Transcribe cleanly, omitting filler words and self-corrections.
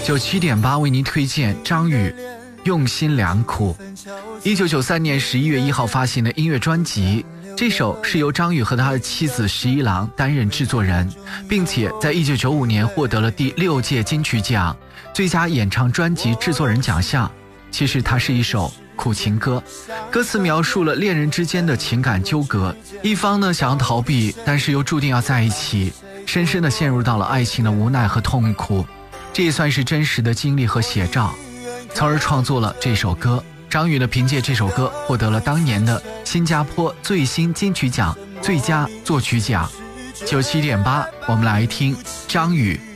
97.8为您推荐张宇用心良苦。1993年11月1号发行的音乐专辑，这首是由张宇和他的妻子十一郎担任制作人，并且在1995年获得了第6届金曲奖最佳演唱专辑制作人奖项。其实它是一首苦情歌，歌词描述了恋人之间的情感纠葛，一方呢想要逃避，但是又注定要在一起，深深地陷入到了爱情的无奈和痛苦，这也算是真实的经历和写照，从而创作了这首歌。张宇呢凭借这首歌获得了当年的新加坡最新金曲奖最佳作曲奖。97.8，我们来听张宇